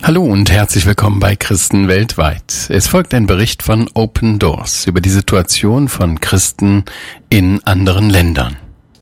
Hallo und herzlich willkommen bei Christen weltweit. Es folgt ein Bericht von Open Doors über die Situation von Christen in anderen Ländern.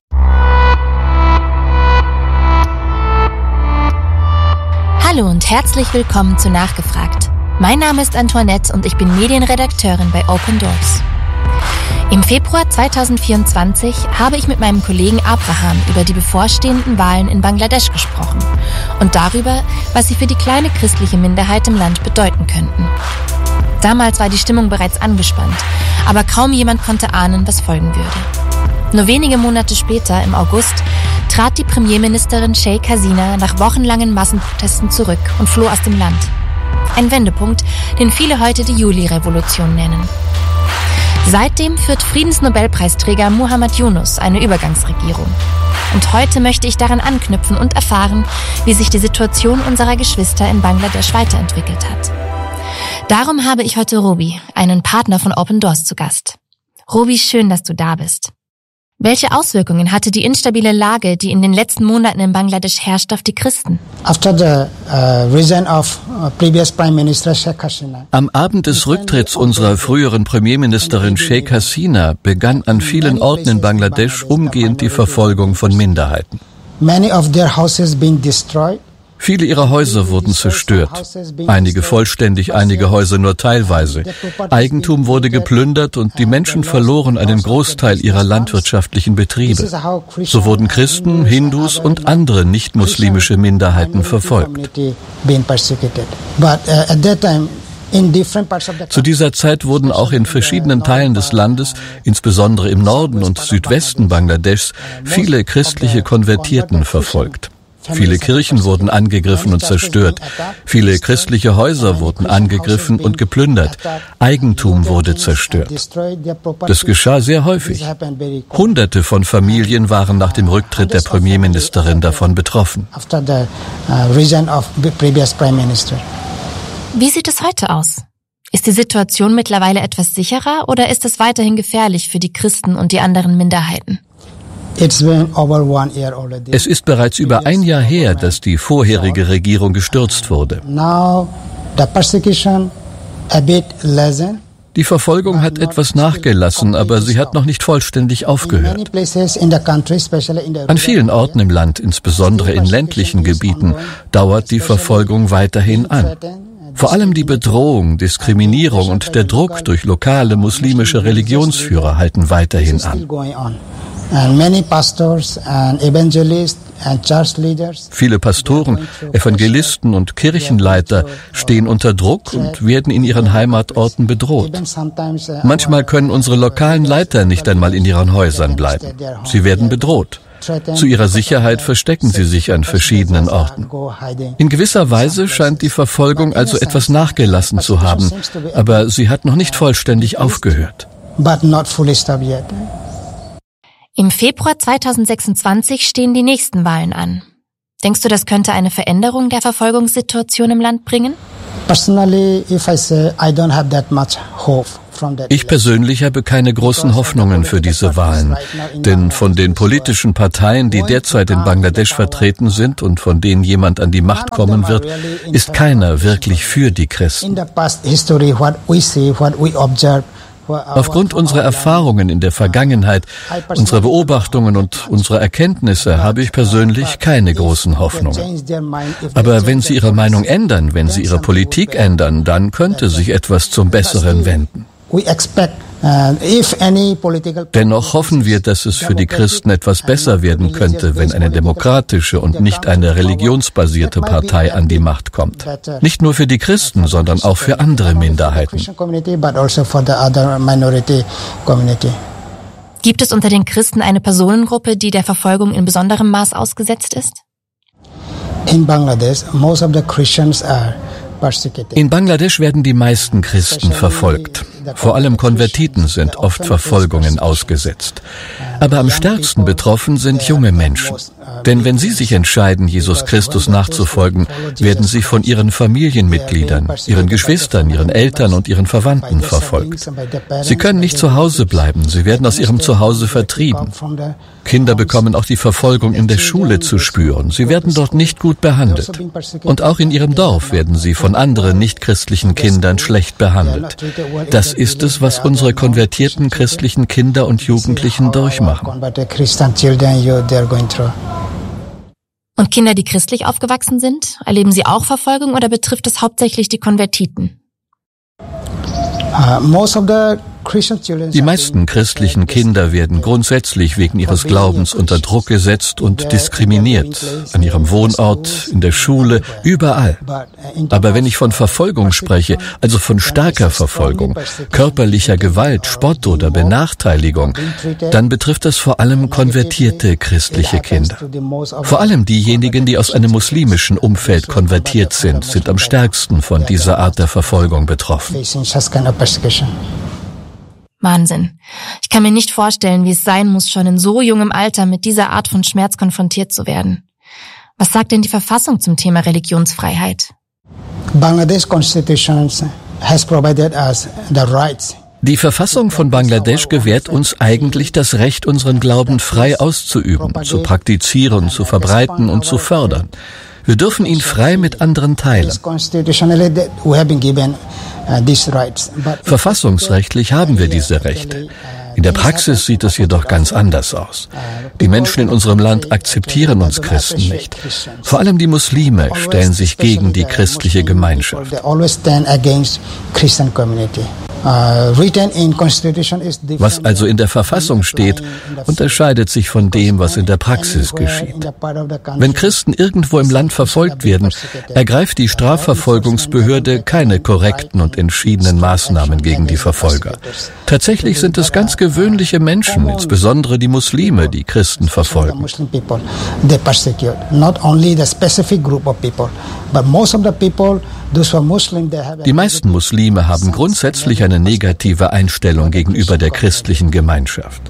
Hallo und herzlich willkommen zu Nachgefragt. Mein Name ist Antoinette und ich bin Medienredakteurin bei Open Doors. Im Februar 2024 habe ich mit meinem Kollegen Abraham über die bevorstehenden Wahlen in Bangladesch gesprochen und darüber, was sie für die kleine christliche Minderheit im Land bedeuten könnten. Damals war die Stimmung bereits angespannt, aber kaum jemand konnte ahnen, was folgen würde. Nur wenige Monate später, im August, trat die Premierministerin Sheikh Hasina nach wochenlangen Massenprotesten zurück und floh aus dem Land. Ein Wendepunkt, den viele heute die Juli-Revolution nennen. Seitdem führt Friedensnobelpreisträger Muhammad Yunus eine Übergangsregierung. Und heute möchte ich daran anknüpfen und erfahren, wie sich die Situation unserer Geschwister in Bangladesch weiterentwickelt hat. Darum habe ich heute Robi, einen Partner von Open Doors, zu Gast. Robi, schön, dass du da bist. Welche Auswirkungen hatte die instabile Lage, die in den letzten Monaten in Bangladesch herrscht, auf die Christen? Am Abend des Rücktritts unserer früheren Premierministerin Sheikh Hasina begann an vielen Orten in Bangladesch umgehend die Verfolgung von Minderheiten. Viele ihrer Häuser wurden zerstört, einige vollständig, einige Häuser nur teilweise. Eigentum wurde geplündert und die Menschen verloren einen Großteil ihrer landwirtschaftlichen Betriebe. So wurden Christen, Hindus und andere nicht-muslimische Minderheiten verfolgt. Zu dieser Zeit wurden auch in verschiedenen Teilen des Landes, insbesondere im Norden und Südwesten Bangladeschs, viele christliche Konvertiten verfolgt. Viele Kirchen wurden angegriffen und zerstört. Viele christliche Häuser wurden angegriffen und geplündert. Eigentum wurde zerstört. Das geschah sehr häufig. Hunderte von Familien waren nach dem Rücktritt der Premierministerin davon betroffen. Wie sieht es heute aus? Ist die Situation mittlerweile etwas sicherer oder ist es weiterhin gefährlich für die Christen und die anderen Minderheiten? Es ist bereits über ein Jahr her, dass die vorherige Regierung gestürzt wurde. Die Verfolgung hat etwas nachgelassen, aber sie hat noch nicht vollständig aufgehört. An vielen Orten im Land, insbesondere in ländlichen Gebieten, dauert die Verfolgung weiterhin an. Vor allem die Bedrohung, Diskriminierung und der Druck durch lokale muslimische Religionsführer halten weiterhin an. Viele Pastoren, Evangelisten und Kirchenleiter stehen unter Druck und werden in ihren Heimatorten bedroht. Manchmal können unsere lokalen Leiter nicht einmal in ihren Häusern bleiben. Sie werden bedroht. Zu ihrer Sicherheit verstecken sie sich an verschiedenen Orten. In gewisser Weise scheint die Verfolgung also etwas nachgelassen zu haben, aber sie hat noch nicht vollständig aufgehört. Im Februar 2026 stehen die nächsten Wahlen an. Denkst du, das könnte eine Veränderung der Verfolgungssituation im Land bringen? Ich persönlich habe keine großen Hoffnungen für diese Wahlen, denn von den politischen Parteien, die derzeit in Bangladesch vertreten sind und von denen jemand an die Macht kommen wird, ist keiner wirklich für die Christen. Aufgrund unserer Erfahrungen in der Vergangenheit, unserer Beobachtungen und unserer Erkenntnisse habe ich persönlich keine großen Hoffnungen. Aber wenn Sie Ihre Meinung ändern, wenn Sie Ihre Politik ändern, dann könnte sich etwas zum Besseren wenden. Dennoch hoffen wir, dass es für die Christen etwas besser werden könnte, wenn eine demokratische und nicht eine religionsbasierte Partei an die Macht kommt. Nicht nur für die Christen, sondern auch für andere Minderheiten. Gibt es unter den Christen eine Personengruppe, die der Verfolgung in besonderem Maß ausgesetzt ist? In Bangladesch werden die meisten Christen verfolgt. Vor allem Konvertiten sind oft Verfolgungen ausgesetzt. Aber am stärksten betroffen sind junge Menschen. Denn wenn sie sich entscheiden, Jesus Christus nachzufolgen, werden sie von ihren Familienmitgliedern, ihren Geschwistern, ihren Eltern und ihren Verwandten verfolgt. Sie können nicht zu Hause bleiben, sie werden aus ihrem Zuhause vertrieben. Kinder bekommen auch die Verfolgung in der Schule zu spüren. Sie werden dort nicht gut behandelt. Und auch in ihrem Dorf werden sie von anderen nichtchristlichen Kindern schlecht behandelt. Das ist es, was unsere konvertierten christlichen Kinder und Jugendlichen durchmachen. Und Kinder, die christlich aufgewachsen sind, erleben sie auch Verfolgung oder betrifft es hauptsächlich die Konvertiten? Die meisten christlichen Kinder werden grundsätzlich wegen ihres Glaubens unter Druck gesetzt und diskriminiert. An ihrem Wohnort, in der Schule, überall. Aber wenn ich von Verfolgung spreche, also von starker Verfolgung, körperlicher Gewalt, Spott oder Benachteiligung, dann betrifft das vor allem konvertierte christliche Kinder. Vor allem diejenigen, die aus einem muslimischen Umfeld konvertiert sind am stärksten von dieser Art der Verfolgung betroffen. Wahnsinn. Ich kann mir nicht vorstellen, wie es sein muss, schon in so jungem Alter mit dieser Art von Schmerz konfrontiert zu werden. Was sagt denn die Verfassung zum Thema Religionsfreiheit? Die Verfassung von Bangladesch gewährt uns eigentlich das Recht, unseren Glauben frei auszuüben, zu praktizieren, zu verbreiten und zu fördern. Wir dürfen ihn frei mit anderen teilen. Verfassungsrechtlich haben wir diese Rechte. In der Praxis sieht es jedoch ganz anders aus. Die Menschen in unserem Land akzeptieren uns Christen nicht. Vor allem die Muslime stellen sich gegen die christliche Gemeinschaft. Was also in der Verfassung steht, unterscheidet sich von dem, was in der Praxis geschieht. Wenn Christen irgendwo im Land verfolgt werden, ergreift die Strafverfolgungsbehörde keine korrekten und entschiedenen Maßnahmen gegen die Verfolger. Tatsächlich sind es ganz gewöhnliche Menschen, insbesondere die Muslime, die Christen verfolgen. Die meisten Muslime haben grundsätzlich eine negative Einstellung gegenüber der christlichen Gemeinschaft.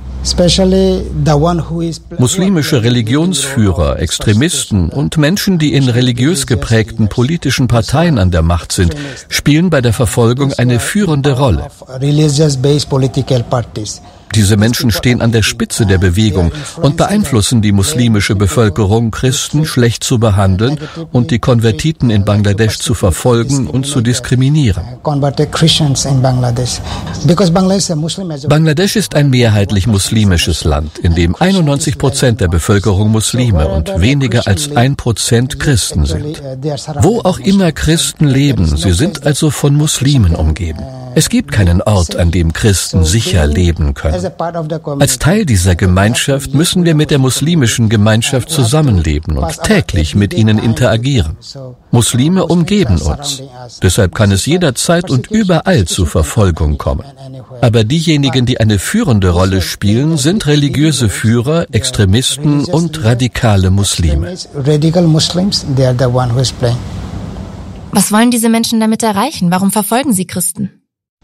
Muslimische Religionsführer, Extremisten und Menschen, die in religiös geprägten politischen Parteien an der Macht sind, spielen bei der Verfolgung eine führende Rolle. Diese Menschen stehen an der Spitze der Bewegung und beeinflussen die muslimische Bevölkerung, Christen schlecht zu behandeln und die Konvertiten in Bangladesch zu verfolgen und zu diskriminieren. Bangladesch ist ein mehrheitlich muslimisches Land, in dem 91% der Bevölkerung Muslime und weniger als 1% Christen sind. Wo auch immer Christen leben, sie sind also von Muslimen umgeben. Es gibt keinen Ort, an dem Christen sicher leben können. Als Teil dieser Gemeinschaft müssen wir mit der muslimischen Gemeinschaft zusammenleben und täglich mit ihnen interagieren. Muslime umgeben uns. Deshalb kann es jederzeit und überall zu Verfolgung kommen. Aber diejenigen, die eine führende Rolle spielen, sind religiöse Führer, Extremisten und radikale Muslime. Was wollen diese Menschen damit erreichen? Warum verfolgen sie Christen?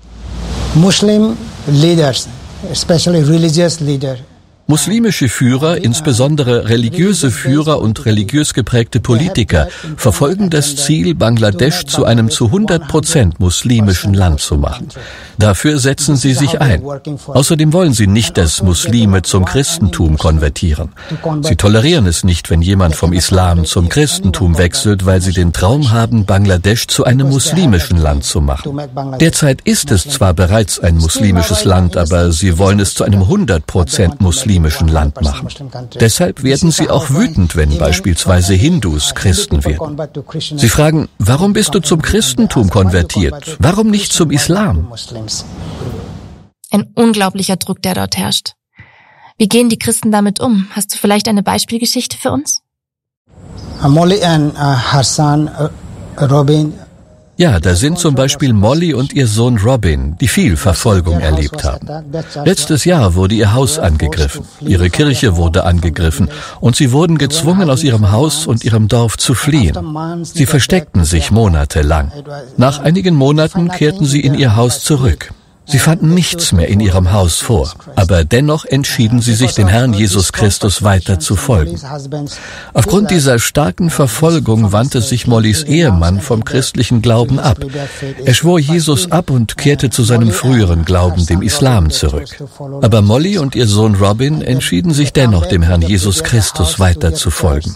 Muslimische Führer, insbesondere religiöse Führer und religiös geprägte Politiker, verfolgen das Ziel, Bangladesch zu einem zu 100% muslimischen Land zu machen. Dafür setzen sie sich ein. Außerdem wollen sie nicht, dass Muslime zum Christentum konvertieren. Sie tolerieren es nicht, wenn jemand vom Islam zum Christentum wechselt, weil sie den Traum haben, Bangladesch zu einem muslimischen Land zu machen. Derzeit ist es zwar bereits ein muslimisches Land, aber sie wollen es zu einem 100% muslimischen Land machen. Deshalb werden sie auch wütend, wenn beispielsweise Hindus Christen werden. Sie fragen, warum bist du zum Christentum konvertiert? Warum nicht zum Islam? Ein unglaublicher Druck, der dort herrscht. Wie gehen die Christen damit um? Hast du vielleicht eine Beispielgeschichte für uns? Ja, da sind zum Beispiel Molly und ihr Sohn Robin, die viel Verfolgung erlebt haben. Letztes Jahr wurde ihr Haus angegriffen, ihre Kirche wurde angegriffen und sie wurden gezwungen, aus ihrem Haus und ihrem Dorf zu fliehen. Sie versteckten sich monatelang. Nach einigen Monaten kehrten sie in ihr Haus zurück. Sie fanden nichts mehr in ihrem Haus vor, aber dennoch entschieden sie sich, dem Herrn Jesus Christus weiter zu folgen. Aufgrund dieser starken Verfolgung wandte sich Mollys Ehemann vom christlichen Glauben ab. Er schwor Jesus ab und kehrte zu seinem früheren Glauben, dem Islam, zurück. Aber Molly und ihr Sohn Robin entschieden sich dennoch, dem Herrn Jesus Christus weiter zu folgen.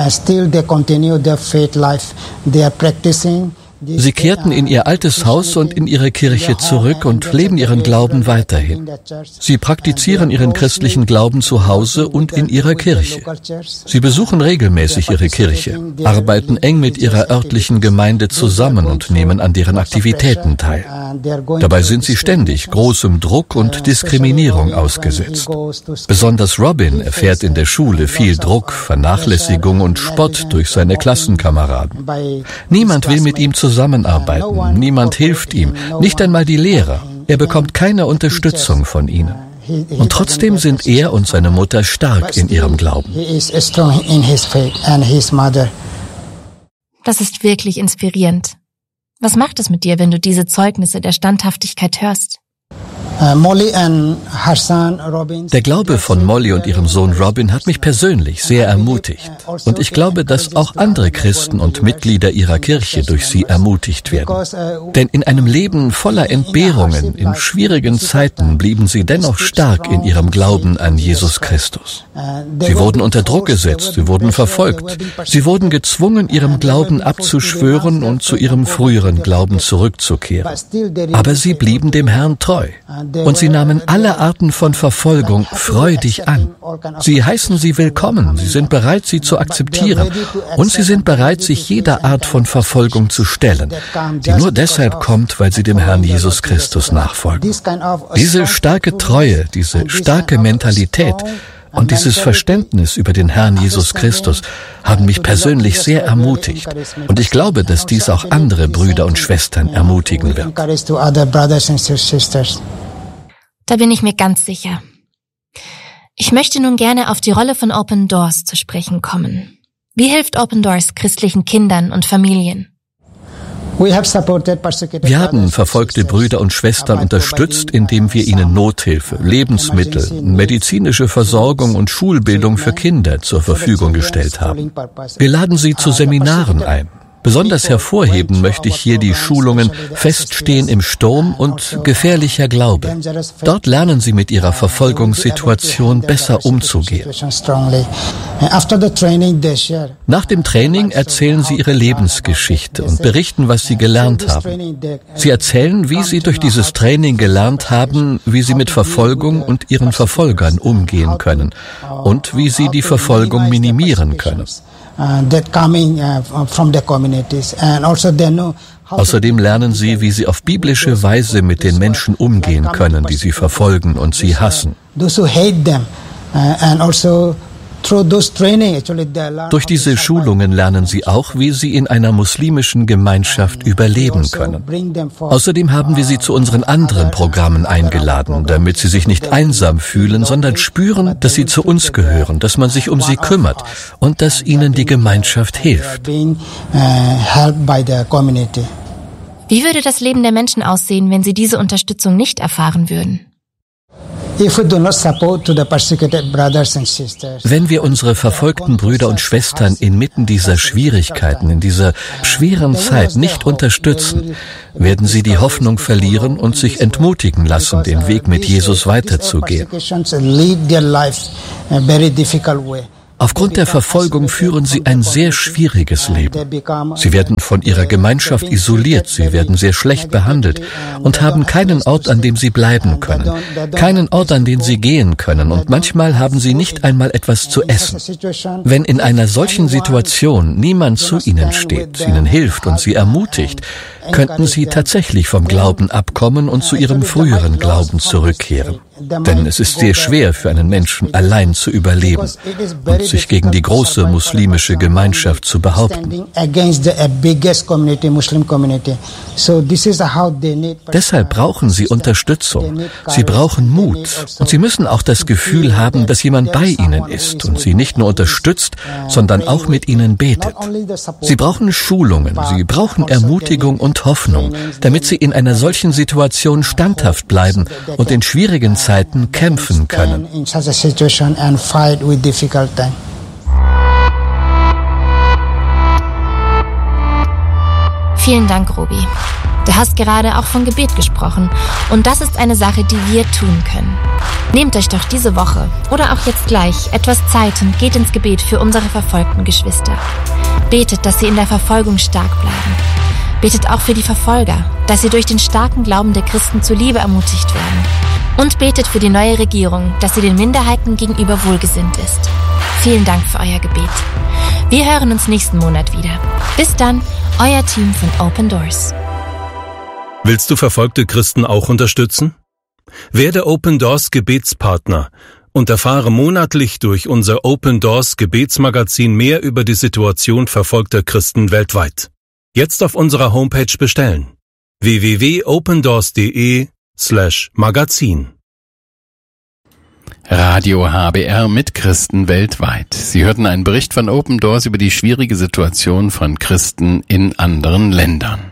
Sie kehrten in ihr altes Haus und in ihre Kirche zurück und leben ihren Glauben weiterhin. Sie praktizieren ihren christlichen Glauben zu Hause und in ihrer Kirche. Sie besuchen regelmäßig ihre Kirche, arbeiten eng mit ihrer örtlichen Gemeinde zusammen und nehmen an deren Aktivitäten teil. Dabei sind sie ständig großem Druck und Diskriminierung ausgesetzt. Besonders Robin erfährt in der Schule viel Druck, Vernachlässigung und Spott durch seine Klassenkameraden. Niemand will mit ihm zusammenarbeiten, niemand hilft ihm, nicht einmal die Lehrer. Er bekommt keine Unterstützung von ihnen. Und trotzdem sind er und seine Mutter stark in ihrem Glauben. Das ist wirklich inspirierend. Was macht es mit dir, wenn du diese Zeugnisse der Standhaftigkeit hörst? Der Glaube von Molly und ihrem Sohn Robin hat mich persönlich sehr ermutigt. Und ich glaube, dass auch andere Christen und Mitglieder ihrer Kirche durch sie ermutigt werden. Denn in einem Leben voller Entbehrungen, in schwierigen Zeiten blieben sie dennoch stark in ihrem Glauben an Jesus Christus. Sie wurden unter Druck gesetzt, sie wurden verfolgt, sie wurden gezwungen, ihrem Glauben abzuschwören und zu ihrem früheren Glauben zurückzukehren. Aber sie blieben dem Herrn treu. Und sie nahmen alle Arten von Verfolgung freudig an. Sie heißen sie willkommen, sie sind bereit, sie zu akzeptieren. Und sie sind bereit, sich jeder Art von Verfolgung zu stellen, die nur deshalb kommt, weil sie dem Herrn Jesus Christus nachfolgen. Diese starke Treue, diese starke Mentalität und dieses Verständnis über den Herrn Jesus Christus haben mich persönlich sehr ermutigt. Und ich glaube, dass dies auch andere Brüder und Schwestern ermutigen wird. Da bin ich mir ganz sicher. Ich möchte nun gerne auf die Rolle von Open Doors zu sprechen kommen. Wie hilft Open Doors christlichen Kindern und Familien? Wir haben verfolgte Brüder und Schwestern unterstützt, indem wir ihnen Nothilfe, Lebensmittel, medizinische Versorgung und Schulbildung für Kinder zur Verfügung gestellt haben. Wir laden sie zu Seminaren ein. Besonders hervorheben möchte ich hier die Schulungen Feststehen im Sturm und Gefährlicher Glaube. Dort lernen sie mit ihrer Verfolgungssituation besser umzugehen. Nach dem Training erzählen sie ihre Lebensgeschichte und berichten, was sie gelernt haben. Sie erzählen, wie sie durch dieses Training gelernt haben, wie sie mit Verfolgung und ihren Verfolgern umgehen können und wie sie die Verfolgung minimieren können. Außerdem lernen sie, wie sie auf biblische Weise mit den Menschen umgehen können, die sie verfolgen und sie hassen. Durch diese Schulungen lernen sie auch, wie sie in einer muslimischen Gemeinschaft überleben können. Außerdem haben wir sie zu unseren anderen Programmen eingeladen, damit sie sich nicht einsam fühlen, sondern spüren, dass sie zu uns gehören, dass man sich um sie kümmert und dass ihnen die Gemeinschaft hilft. Wie würde das Leben der Menschen aussehen, wenn sie diese Unterstützung nicht erfahren würden? Wenn wir unsere verfolgten Brüder und Schwestern inmitten dieser Schwierigkeiten, in dieser schweren Zeit nicht unterstützen, werden sie die Hoffnung verlieren und sich entmutigen lassen, den Weg mit Jesus weiterzugehen. Aufgrund der Verfolgung führen sie ein sehr schwieriges Leben. Sie werden von ihrer Gemeinschaft isoliert, sie werden sehr schlecht behandelt und haben keinen Ort, an dem sie bleiben können, keinen Ort, an den sie gehen können, und manchmal haben sie nicht einmal etwas zu essen. Wenn in einer solchen Situation niemand zu ihnen steht, ihnen hilft und sie ermutigt, könnten sie tatsächlich vom Glauben abkommen und zu ihrem früheren Glauben zurückkehren. Denn es ist sehr schwer für einen Menschen, allein zu überleben und sich gegen die große muslimische Gemeinschaft zu behaupten. Deshalb brauchen sie Unterstützung. Sie brauchen Mut. Und sie müssen auch das Gefühl haben, dass jemand bei ihnen ist und sie nicht nur unterstützt, sondern auch mit ihnen betet. Sie brauchen Schulungen, sie brauchen Ermutigung und Hoffnung, damit sie in einer solchen Situation standhaft bleiben und in schwierigen Zeiten kämpfen können. Vielen Dank, Robi. Du hast gerade auch von Gebet gesprochen und das ist eine Sache, die wir tun können. Nehmt euch doch diese Woche oder auch jetzt gleich etwas Zeit und geht ins Gebet für unsere verfolgten Geschwister. Betet, dass sie in der Verfolgung stark bleiben. Betet auch für die Verfolger, dass sie durch den starken Glauben der Christen zur Liebe ermutigt werden. Und betet für die neue Regierung, dass sie den Minderheiten gegenüber wohlgesinnt ist. Vielen Dank für euer Gebet. Wir hören uns nächsten Monat wieder. Bis dann, euer Team von Open Doors. Willst du verfolgte Christen auch unterstützen? Werde Open Doors Gebetspartner und erfahre monatlich durch unser Open Doors Gebetsmagazin mehr über die Situation verfolgter Christen weltweit. Jetzt auf unserer Homepage bestellen. www.opendoors.de/Magazin. Radio HBR mit Christen weltweit. Sie hörten einen Bericht von Open Doors über die schwierige Situation von Christen in anderen Ländern.